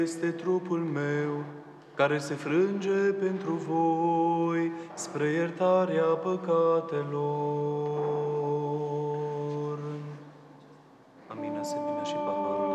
Este trupul meu, care se frânge pentru voi, spre iertarea păcatelor.